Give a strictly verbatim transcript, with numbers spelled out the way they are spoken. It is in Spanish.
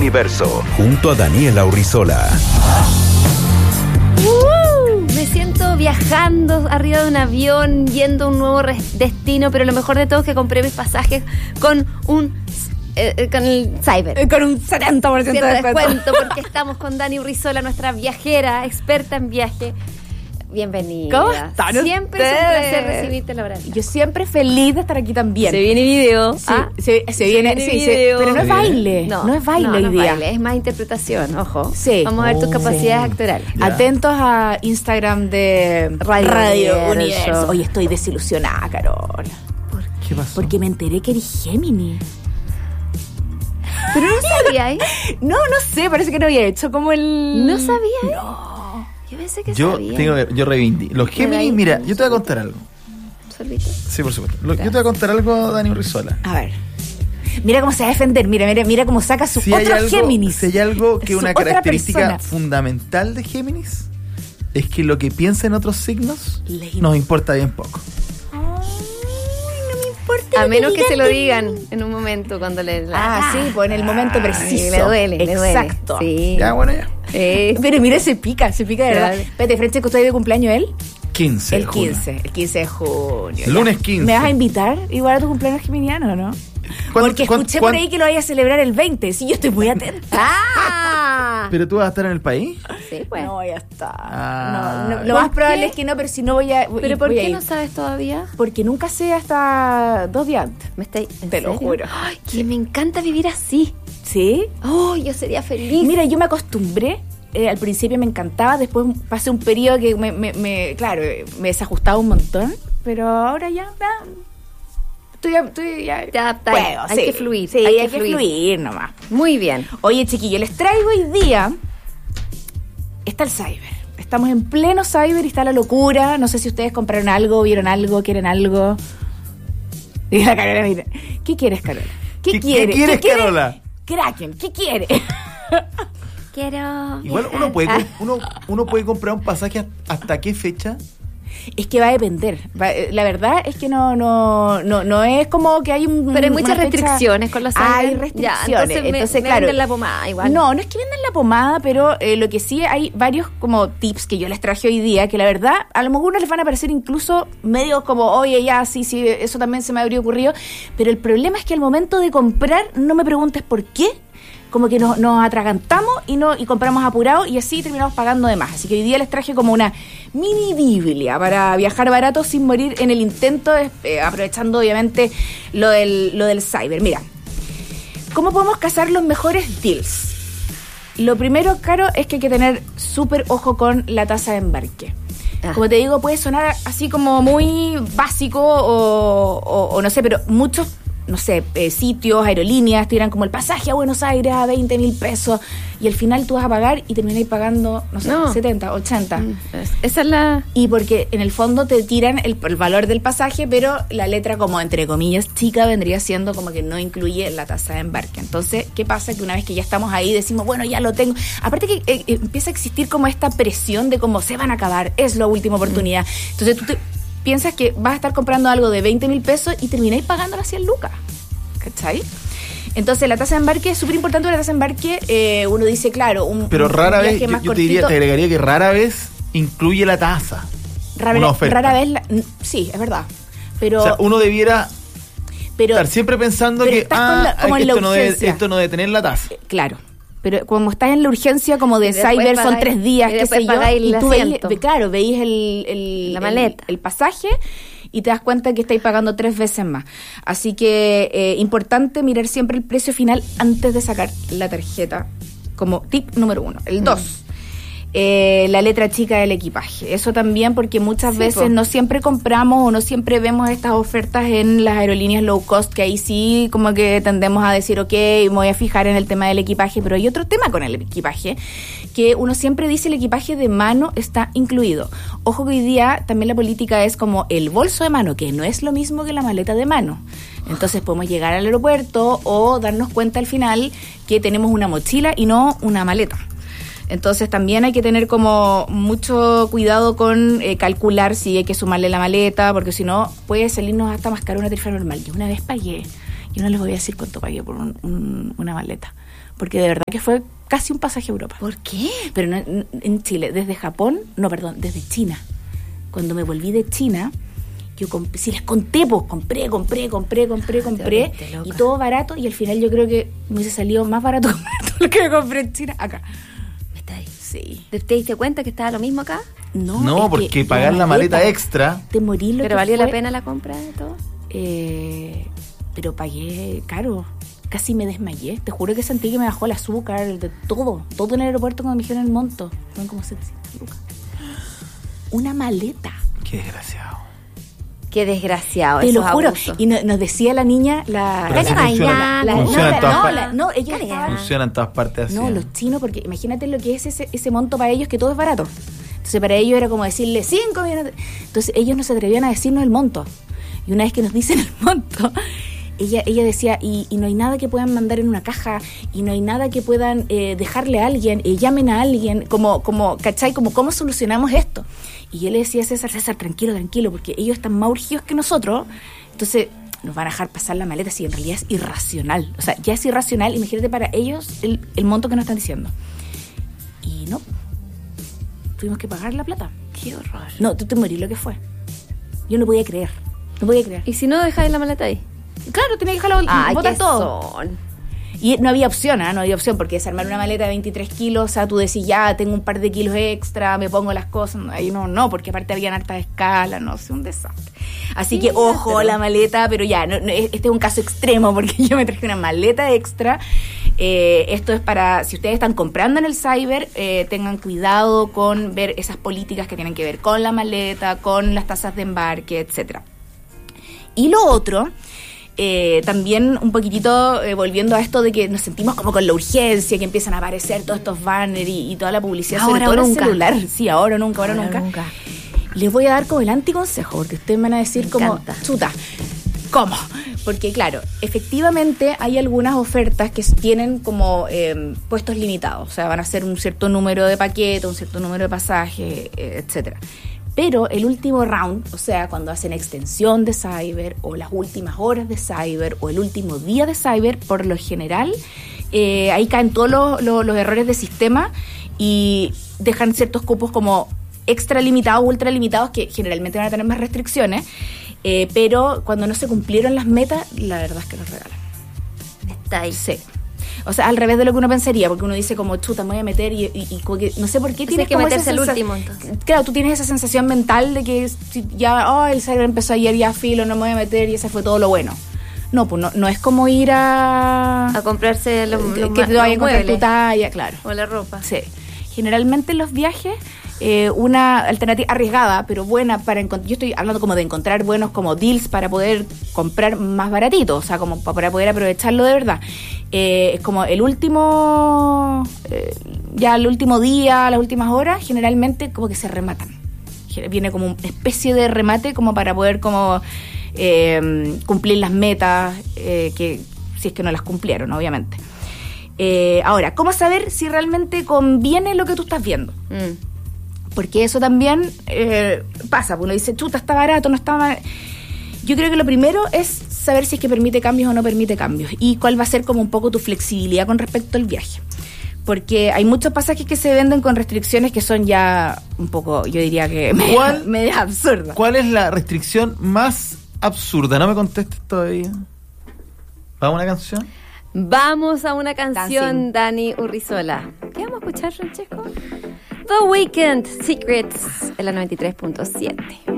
universo, junto a Daniela Urrizola. Uh, me siento viajando arriba de un avión, yendo a un nuevo res- destino, pero lo mejor de todo es que compré mis pasajes con un eh, con el Cyber. Eh, con un setenta por ciento de descuento. descuento, porque estamos con Dani Urrizola, nuestra viajera, experta en viaje. Bienvenida. ¿Cómo están Siempre es un ustedes? placer recibirte, Laura. Yo siempre feliz de estar aquí también. Se viene video. Sí, ¿Ah? se, se viene, viene sí, sí, video. pero no es ¿Se viene? baile, no, es baile no, hoy no es día. baile, es más interpretación, ojo. Sí. Vamos a ver tus Oh. capacidades Sí. actorales. Ya. Atentos a Instagram de Radio Universo. Universo. Hoy estoy desilusionada, Carol. ¿Qué pasó? Porque me enteré que eres Géminis. Pero no sabía, ¿eh? No, no sé, parece que no había hecho como el... No sabía, ¿eh? No. Yo pensé que Yo sabía. tengo que- yo reivindico. Los Géminis, Mira, mira, ahí- yo te voy a contar algo. Sorbito. Sí, por supuesto. Lo- yo te voy a contar algo, Dani Urrizola. A ver. Mira cómo se va a defender, mira, mira, mira cómo saca su Si hay otro algo, Géminis. si hay algo que Su una otra característica persona. fundamental de Géminis es que lo que piensa en otros signos Le- nos importa bien poco. Ay, no me importa. A lo menos que se lo de mí. digan en un momento cuando le... Ah, sí, pues en el momento preciso. le duele, le duele. Exacto. Sí. Ya, bueno, ya. Eh, Pero mira, se pica, se pica de verdad. Claro. Espérate, Francesco, ¿usted de cumpleaños él? quince. El de junio. quince, el quince de junio. Lunes Ya. quince. ¿Me vas a invitar igual a tu cumpleaños geminiano, no? ¿Cuándo- Porque cuándo- escuché por cuándo- ahí que lo vaya a celebrar el veinte. Sí, yo estoy muy atenta. ¡Ah! ¿Pero tú vas a estar en el país? Sí, pues. No voy a estar. Ah, no, no, lo ¿por más probable qué? es que no, pero si no voy a. ¿Pero por voy a qué ir. no sabes todavía? Porque nunca sé hasta dos días antes. ¿Me estáis, en Te lo serio? juro. Ay, que me encanta vivir así. ¿Sí? Oh, yo sería feliz. Mira, yo me acostumbré. Eh, al principio me encantaba, después pasé un periodo que me, me, me- claro, eh, me desajustaba un montón, pero ahora ya, ya estoy, ya- estoy ya, Te adaptas, puedo, hay sí. que fluir, Sí, hay hay, que que fluir. fluir. nomás. Muy bien. Oye, chiquillos, les traigo hoy día, está el cyber. Estamos en pleno cyber y está la locura. No sé si ustedes compraron algo, vieron algo, quieren algo. Y la Carola, mira, ¿qué quieres, Carola? ¿Qué, ¿Qué- quiere? qué quieres, quiere? Carola? Kraken, ¿qué quiere? Quiero. Igual uno viajar. puede, Ah, uno, uno puede comprar un pasaje hasta qué fecha. Es que va a depender. Va- eh, la verdad es que no no no no es como que hay un Pero hay una muchas fecha- restricciones con los Hay cyber. restricciones. Ya, entonces me- entonces, me claro. venden la pomada igual. No, no es que vendan la pomada, pero eh, lo que sí hay varios como tips que yo les traje hoy día, que la verdad a lo mejor les van a parecer incluso medio como, oye, ya, sí, sí, eso también se me habría ocurrido. Pero el problema es que al momento de comprar, no me preguntes por qué, como que nos, nos atragantamos y no y compramos apurado y así terminamos pagando de más. Así que hoy día les traje como una mini biblia para viajar barato sin morir en el intento, eh, aprovechando obviamente lo del, lo del cyber. Mira, ¿cómo podemos cazar los mejores deals? Lo primero, Caro, es que hay que tener súper ojo con la tasa de embarque. Ah. Como te digo, puede sonar así como muy básico o, o- o no sé, pero muchos, no sé, eh, sitios, aerolíneas tiran como el pasaje a Buenos Aires a veinte mil pesos y al final tú vas a pagar y termináis pagando, no sé, No. setenta, ochenta. Mm, es- Esa es la. Y porque en el fondo te tiran el, el valor del pasaje, pero la letra como entre comillas chica vendría siendo como que no incluye la tasa de embarque. Entonces, ¿qué pasa? Que una vez que ya estamos ahí decimos, bueno, ya lo tengo. Aparte que eh, eh, empieza a existir como esta presión de cómo se van a acabar, es la última oportunidad. Entonces tú te piensas que vas a estar comprando algo de veinte mil pesos y termináis pagando las cien lucas. ¿Cachai? Entonces la tasa de embarque es súper importante. La tasa de embarque, eh, uno dice, claro, un, Pero un rara viaje vez, yo, más yo te diría, cortito. te agregaría que rara vez incluye la tasa. Rara, una oferta. rara vez, la- n- sí, es verdad. Pero, O sea, uno debiera pero estar siempre pensando pero que, estás con ah, la- como ay, en que la esto, no debe, urgencia. esto no debe tener la tasa. claro. Pero como estás en la urgencia como de Y después cyber, son pagáis- tres días, y qué después sé yo, pagáis el y tú veis, asiento. ve- claro, veis el, el, La el- maleta. el pasaje y te das cuenta que estáis pagando tres veces más. Así que eh, importante mirar siempre el precio final antes de sacar la tarjeta, como tip número uno. El dos, eh, la letra chica del equipaje. Eso también porque muchas Sí, veces po. no siempre compramos o no siempre vemos estas ofertas en las aerolíneas low cost, que ahí sí como que tendemos a decir, ok, me voy a fijar en el tema del equipaje, pero hay otro tema con el equipaje, que uno siempre dice el equipaje de mano está incluido. Ojo que hoy día también la política es como el bolso de mano, que no es lo mismo que la maleta de mano. Entonces podemos llegar al aeropuerto o darnos cuenta al final que tenemos una mochila y no una maleta. Entonces también hay que tener como mucho cuidado con eh, calcular si hay que sumarle la maleta, porque si no puede salirnos hasta más caro una tarifa normal. Yo una vez pagué, yo no les voy a decir cuánto pagué por un- un- una maleta, porque de verdad que fue casi un pasaje a Europa. ¿Por qué? Pero no, no, en Chile, desde Japón, no, perdón, desde China. Cuando me volví de China, yo comp- si les conté, pues compré, compré, compré, compré, compré, y todo barato, y al final yo creo que me hubiese salido más barato comprar todo lo que me compré en China acá. ¿Me está ahí? Sí. ¿Te diste cuenta que estaba lo mismo acá? No, No, es porque que pagar la maleta, maleta extra. de morir lo ¿Pero que valió fue, la pena la compra de todo? Eh, pero pagué caro. Casi me desmayé. Te juro que sentí que me bajó el azúcar, de todo. Todo en el aeropuerto cuando me dijeron el monto. Fueron como setecientos lucas. Una maleta. Qué desgraciado. Qué desgraciado. Te lo esos juro. abusos. Y no- nos decía la niña, la... Pero la- así la- funciona- la- funciona no, en todas no, partes. la- no, ellos Calidad. estaban... Funciona en todas partes así. No, los chinos, porque imagínate lo que es ese, ese monto para ellos, que todo es barato. Entonces para ellos era como decirle cinco millones. de- Entonces ellos no se atrevían a decirnos el monto. Y una vez que nos dicen el monto, ella ella decía, y, y no hay nada que puedan mandar en una caja, y no hay nada que puedan eh, dejarle a alguien, eh, llamen a alguien, como, como, ¿cachai? Como, ¿cómo solucionamos esto? Y yo le decía a César, César, tranquilo, tranquilo, porque ellos están más urgidos que nosotros, entonces nos van a dejar pasar la maleta, si en realidad es irracional. O sea, ya es irracional, imagínate para ellos el, el monto que nos están diciendo. Y no, tuvimos que pagar la plata. Qué horror. No, tú te morís lo que fue. Yo no podía creer, no podía creer. ¿Y si no dejáis la maleta ahí? Claro, tenía que dejarlo, Ay, botar qué todo. son. Y no había opción, ¿eh? No había opción, porque desarmar una maleta de veintitrés kilos, o sea, tú decís, ya, tengo un par de kilos extra, me pongo las cosas. Ahí no, no, porque aparte habían harta escala, no sé, un desastre. Así Sí, que, ojo, pero- la maleta, pero ya, no, no, este es un caso extremo, porque yo me traje una maleta extra. Eh, esto es para, si ustedes están comprando en el cyber, eh, tengan cuidado con ver esas políticas que tienen que ver con la maleta, con las tasas de embarque, etcétera. Y lo otro... Eh, también un poquitito eh, volviendo a esto de que nos sentimos como con la urgencia, que empiezan a aparecer todos estos banners y, y toda la publicidad, sobre Ahora todo o en el nunca. celular. Sí, ahora o nunca, ahora, Ahora nunca. nunca. Les voy a dar como el anticonsejo, porque ustedes me van a decir Me como, encanta. chuta, ¿cómo? Porque claro, efectivamente hay algunas ofertas que tienen como eh, puestos limitados, o sea, van a ser un cierto número de paquetes, un cierto número de pasajes, eh, etcétera. Pero el último round, o sea, cuando hacen extensión de cyber o las últimas horas de cyber o el último día de cyber, por lo general, eh, ahí caen todos los, los, los errores de sistema y dejan ciertos cupos como extra limitados, ultra limitados, que generalmente van a tener más restricciones, eh, pero cuando no se cumplieron las metas, la verdad es que los regalan. Está ahí. Sí. O sea, al revés de lo que uno pensaría, porque uno dice como, chuta, me voy a meter y, y, y como que, no sé por qué Entonces tienes hay que como meterse esa al sensa- último, entonces. Claro, tú tienes esa sensación mental de que si ya, oh, el cyber empezó ayer, ya filo, no me voy a meter y ese fue todo lo bueno. No, pues no, no es como ir a... A comprarse los, que los, que te vaya a los encontrar tu muebles talla, claro. o la ropa. Sí. Generalmente en los viajes, eh, una alternativa arriesgada, pero buena para encontrar. Yo estoy hablando como de encontrar buenos como deals para poder comprar más baratito, o sea, como para poder aprovecharlo de verdad. Eh, es como el último, eh, ya el último día, las últimas horas, generalmente como que se rematan. Viene como una especie de remate como para poder como eh, cumplir las metas, eh, que si es que no las cumplieron, obviamente. Eh, ahora, ¿cómo saber si realmente conviene lo que tú estás viendo? Mm. Porque eso también eh, pasa, uno dice, chuta, está barato, no está mal. Yo creo que lo primero es saber si es que permite cambios o no permite cambios y cuál va a ser como un poco tu flexibilidad con respecto al viaje. Porque hay muchos pasajes que se venden con restricciones que son ya un poco, yo diría que ¿Cuál? media, media absurdas. ¿Cuál es la restricción más absurda? No me contestes todavía. ¿Vamos a una canción? Vamos a una canción, Dancing. Dani Urrizola. ¿Qué vamos a escuchar, Francesco? The Weeknd, Secrets, en la noventa y tres punto siete.